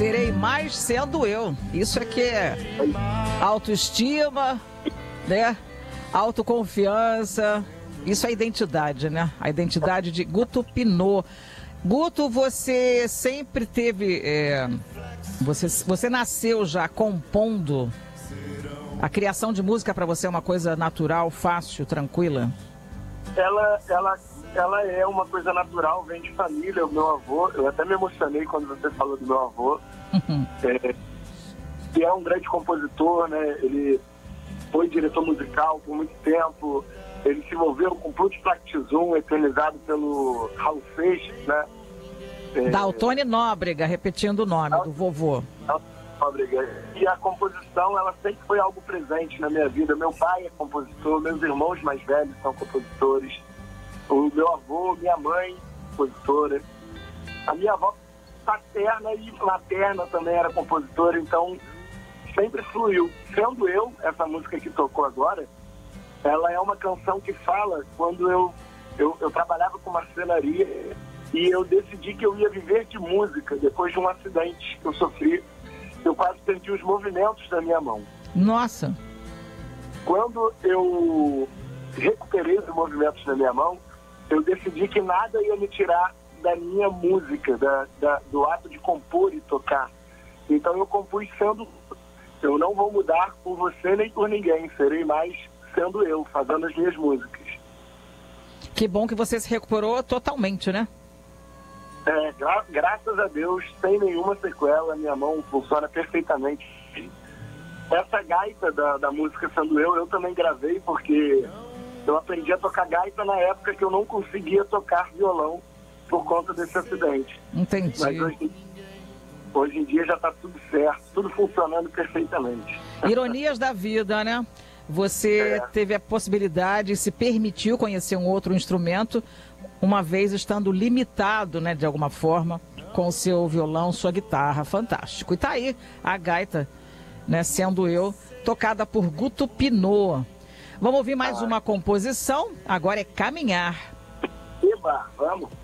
Serei mais sendo eu. Isso é que é autoestima, né? Autoconfiança. Isso é identidade, né? A identidade de Guto Pinault. Guto, você sempre teve... Você nasceu já compondo? A criação de música para você é uma coisa natural, fácil, tranquila? Ela é uma coisa natural, vem de família. O meu avô, eu até me emocionei quando você falou do meu avô, que é um grande compositor, né? Ele foi diretor musical por muito tempo. Ele se envolveu com Pluto Plactizum, eternizado pelo Raul Seixas, né? Daltone Nóbrega, repetindo o nome do vovô. Nóbrega. E a composição, ela sempre foi algo presente na minha vida. Meu pai é compositor, meus irmãos mais velhos são compositores. O meu avô, minha mãe, compositora. A minha avó paterna e materna também era compositora, então sempre fluiu. Sendo eu, essa música que tocou agora, ela é uma canção que fala quando eu trabalhava com marcenaria e eu decidi que eu ia viver de música depois de um acidente que eu sofri. Eu quase perdi os movimentos da minha mão. Nossa! Quando eu recuperei os movimentos da minha mão, eu decidi que nada ia me tirar da minha música, do ato de compor e tocar. Então eu compus sendo... Eu não vou mudar por você nem por ninguém. Serei mais sendo eu, fazendo as minhas músicas. Que bom que você se recuperou totalmente, né? Graças a Deus, sem nenhuma sequela, minha mão funciona perfeitamente. Essa gaita da música Sendo Eu também gravei, porque eu aprendi a tocar gaita na época que eu não conseguia tocar violão por conta desse acidente. Entendi. Mas hoje em dia já está tudo certo, tudo funcionando perfeitamente. Ironias da vida, né? Você teve a possibilidade, se permitiu conhecer um outro instrumento, uma vez estando limitado, né, de alguma forma, com o seu violão, sua guitarra. Fantástico. E tá aí a gaita, né, Sendo Eu, tocada por Guto Pinault. Vamos ouvir mais uma composição, agora é Caminhar. Eba, vamos.